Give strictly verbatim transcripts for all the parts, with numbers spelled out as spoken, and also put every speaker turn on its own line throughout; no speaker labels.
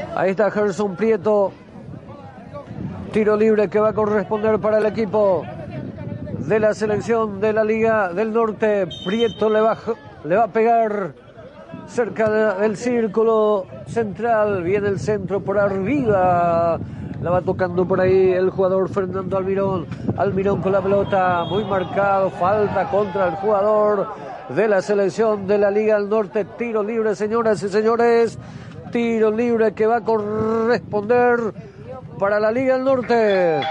Ahí está Gerson Prieto. Tiro libre que va a corresponder para el equipo de la selección de la Liga del Norte. Prieto le va, le va a pegar cerca de, del círculo central. Viene el centro por arriba. La va tocando por ahí el jugador Fernando Almirón. Almirón con la pelota, muy marcado. Falta contra el jugador de la selección de la Liga del Norte. Tiro libre, señoras y señores. Tiro libre que va a corresponder para la Liga del Norte.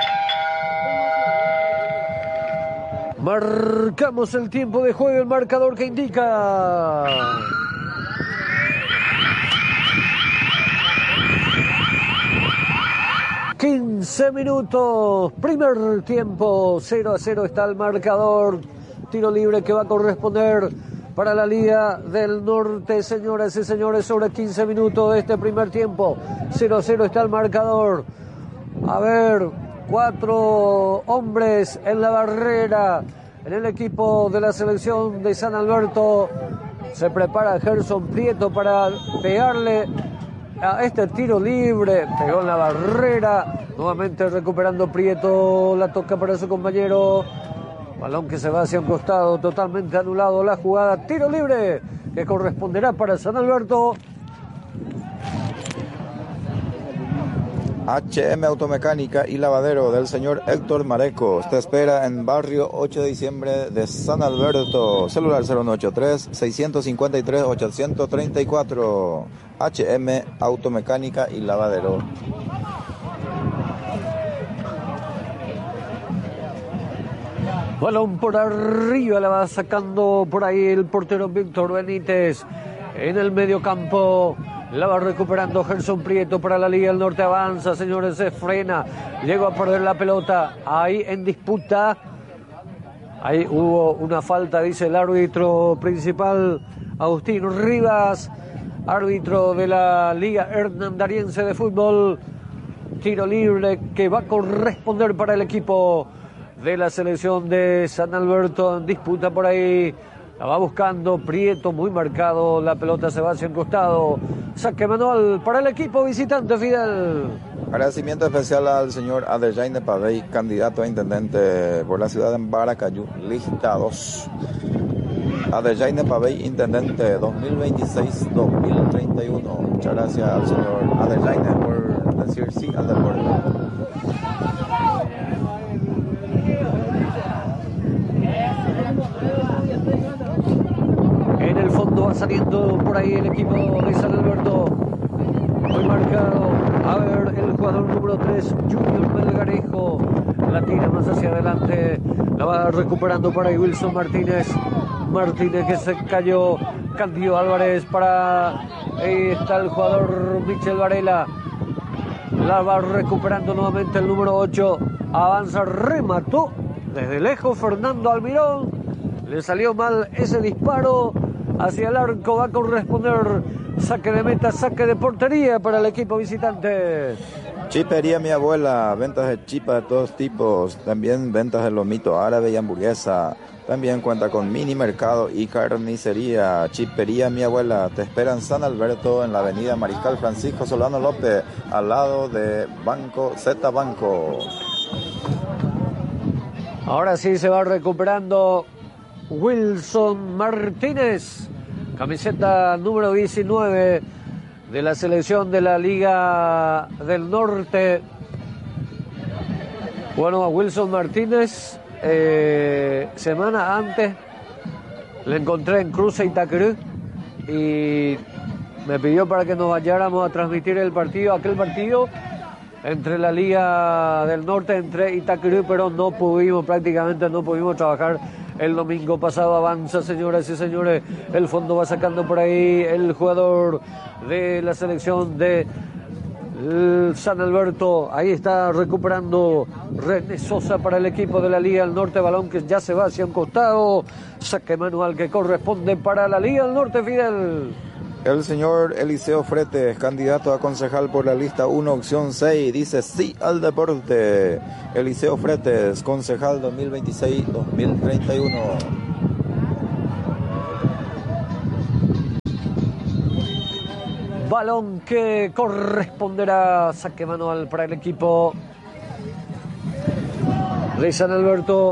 Marcamos el tiempo de juego, el marcador que indica quince minutos, primer tiempo, cero a cero está el marcador. Tiro libre que va a corresponder para la Liga del Norte, señoras y señores, sobre quince minutos de este primer tiempo. cero a cero está el marcador. A ver, cuatro hombres en la barrera en el equipo de la selección de San Alberto. Se prepara Gerson Prieto para pegarle a este tiro libre. Pegó en la barrera. Nuevamente recuperando Prieto. La toca para su compañero. Balón que se va hacia un costado, totalmente anulado la jugada. Tiro libre que corresponderá para San Alberto.
H M Automecánica y Lavadero del señor Héctor Mareco. Te espera en barrio ocho de diciembre de San Alberto. Celular cero nueve ocho tres, seis cinco tres, ocho tres cuatro. H M Automecánica y Lavadero.
Balón por arriba, la va sacando por ahí el portero Víctor Benítez. En el medio campo la va recuperando Gerson Prieto para la Liga del Norte. Avanza, señores, se frena. Llegó a perder la pelota. Ahí en disputa. Ahí hubo una falta, dice el árbitro principal, Agustín Rivas, árbitro de la Liga Hernandariense de Fútbol. Tiro libre que va a corresponder para el equipo de la selección de San Alberto. En disputa por ahí, la va buscando Prieto, muy marcado, la pelota se va hacia el costado. Saque manual para el equipo visitante, Fidel.
Agradecimiento especial al señor Adejaine Pavey, candidato a intendente por la ciudad de Baracayú, lista dos. Adejaine Pavey, intendente dos mil veintiséis a dos mil treinta y uno. Muchas gracias al señor Adejaine por decir sí al deporte.
En el fondo va saliendo por ahí el equipo de San Alberto. Muy marcado. A ver, el jugador número tres, Junior Melgarejo. La tira más hacia adelante. La va recuperando por ahí Wilson Martínez. Martínez que se cayó. Candido Álvarez para... Ahí está el jugador Michel Varela. La va recuperando nuevamente el número ocho. Avanza, remató desde lejos Fernando Almirón. Le salió mal ese disparo hacia el arco. Va a corresponder saque de meta, saque de portería para el equipo visitante.
Chipería Mi Abuela, ventas de chipa de todos tipos, también ventas de lomito árabe y hamburguesa. También cuenta con mini mercado y carnicería. Chipería Mi Abuela te espera en San Alberto, en la avenida Mariscal Francisco Solano López, al lado de Banco Z Banco.
Ahora sí se va recuperando Wilson Martínez, camiseta número diecinueve de la selección de la Liga del Norte. Bueno, a Wilson Martínez, eh, semana antes le encontré en Cruce Itaquerú y me pidió para que nos vayáramos a transmitir el partido, aquel partido entre la Liga del Norte, entre Itaquerú, pero no pudimos, prácticamente no pudimos trabajar el domingo pasado. Avanza, señoras y señores, el fondo va sacando por ahí el jugador de la selección de San Alberto. Ahí está recuperando René Sosa para el equipo de la Liga del Norte. Balón que ya se va hacia un costado. Saque manual que corresponde para la Liga del Norte, Fidel.
El señor Eliseo Fretes, candidato a concejal por la lista uno, opción seis, dice sí al deporte. Eliseo Fretes, concejal dos mil veintiséis a dos mil treinta y uno.
Balón que corresponderá saque manual para el equipo de San Alberto.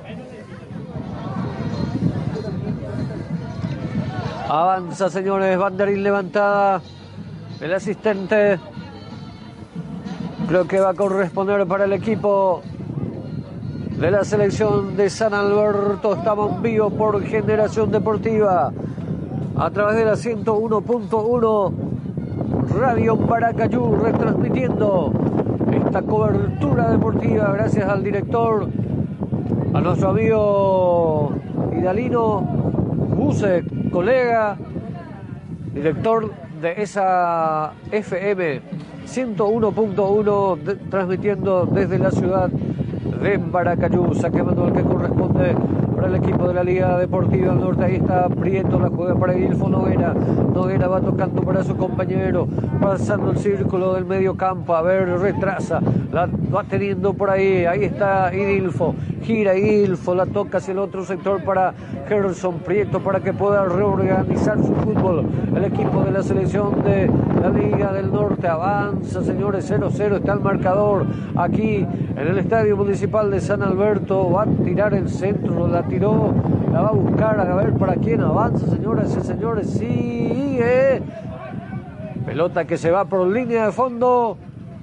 Avanza, señores, banderín levantada. El asistente creo que va a corresponder para el equipo de la selección de San Alberto. Estamos en vivo por Generación Deportiva a través de la ciento uno punto uno Radio Paracayú, retransmitiendo esta cobertura deportiva gracias al director, a nuestro amigo Hidalino Busek, colega, director de esa F M ciento uno punto uno, de, transmitiendo desde la ciudad de Paracayú. Saque manual que corresponde para el equipo de la Liga Deportiva del Norte. Ahí está Prieto, la juega para Idilfo Noguera. Noguera va tocando para su compañero, pasando el círculo del medio campo. A ver, retrasa, la va teniendo por ahí. Ahí está Idilfo, gira Idilfo, la toca hacia el otro sector para Gerson Prieto para que pueda reorganizar su fútbol. El equipo de la selección de la Liga del Norte avanza, señores, cero cero está el marcador aquí en el Estadio Municipal de San Alberto. Va a tirar el centro, la tiró, la va a buscar, a ver para quién avanza, señoras y señores. Sigue, pelota que se va por línea de fondo.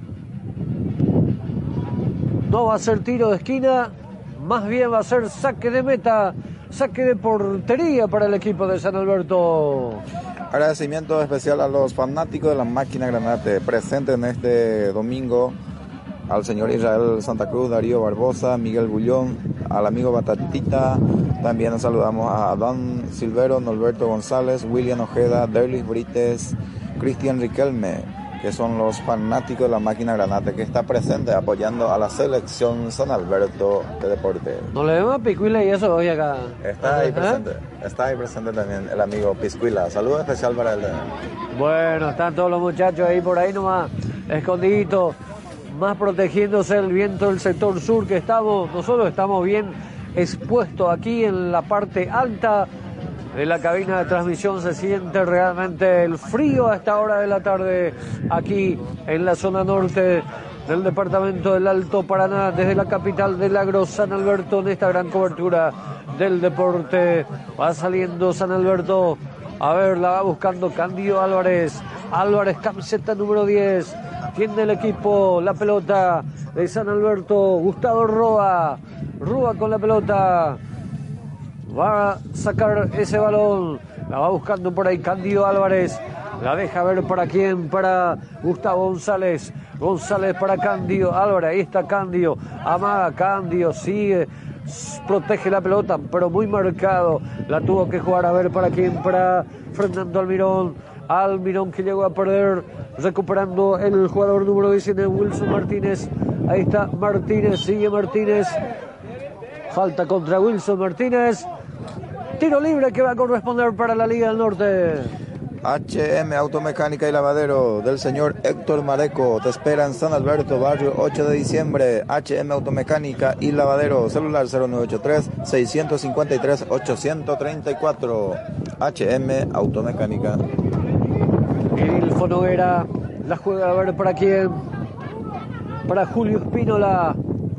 No va a ser tiro de esquina, más bien va a ser saque de meta, saque de portería para el equipo de San Alberto.
Agradecimiento especial a los fanáticos de la Máquina Granate presentes en este domingo, al señor Israel Santa Cruz, Darío Barbosa, Miguel Bullón, al amigo Batatita. También saludamos a Adán Silvero, Norberto González, William Ojeda, Derlis Brites, Cristian Riquelme, que son los fanáticos de la Máquina Granate, que está presente apoyando a la selección San Alberto de deporte.
No le vemos a Piscuila y eso hoy acá.
Está ahí presente, está ahí presente también el amigo Piscuila. Saludo especial para él.
Bueno, están todos los muchachos ahí por ahí nomás, escondiditos, más protegiéndose el viento del sector sur que estamos. Nosotros estamos bien expuestos aquí en la parte alta de la cabina de transmisión. Se siente realmente el frío a esta hora de la tarde aquí en la zona norte del departamento del Alto Paraná, desde la capital del agro, San Alberto, en esta gran cobertura del deporte. Va saliendo San Alberto, a ver, la va buscando Cándido Álvarez. Álvarez, camiseta número diez, tiene el equipo la pelota de San Alberto. Gustavo Roa, Rúa con la pelota, va a sacar ese balón, la va buscando por ahí Cándido Álvarez, la deja ver para quién, para Gustavo González, González para Cándido Álvarez, ahí está Cándido, amaga Cándido, sigue, protege la pelota, pero muy marcado, la tuvo que jugar a ver para quién, para Fernando Almirón, Almirón que llegó a perder, recuperando el jugador número diecinueve, Wilson Martínez, ahí está Martínez, sigue Martínez, falta contra Wilson Martínez. Tiro libre que va a corresponder para la Liga del Norte.
H M Automecánica y Lavadero del señor Héctor Mareco te espera en San Alberto, barrio ocho de diciembre. H M Automecánica y Lavadero, celular cero nueve ocho tres, seis cinco tres, ocho tres cuatro. H M Automecánica.
Idilfo Noguera, la juega a ver para quién, para Julio Espínola.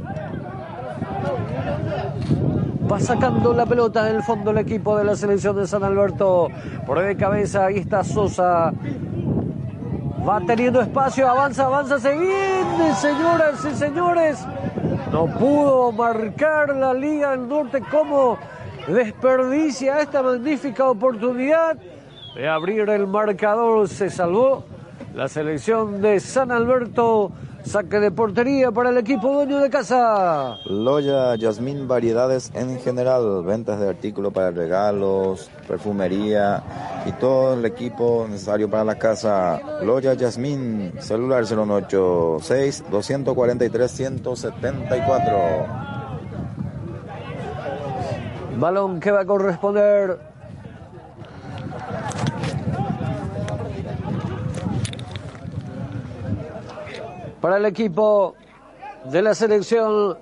Va sacando la pelota del fondo el equipo de la selección de San Alberto. Por de cabeza, ahí está Sosa. Va teniendo espacio, avanza, avanza, se viene, señoras y señores. No pudo marcar la Liga del Norte. Cómo desperdicia esta magnífica oportunidad de abrir el marcador. Se salvó la selección de San Alberto. Saque de portería para el equipo dueño de casa.
Loya Yasmín, variedades en general, ventas de artículos para regalos, perfumería y todo el equipo necesario para la casa. Loya Yasmín, celular cero nueve ocho seis, dos cuatro tres, uno siete cuatro.
Balón que va a corresponder para el equipo de la selección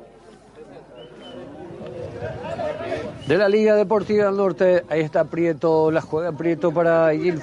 de la Liga Deportiva del Norte. Ahí está Prieto, la juega Prieto para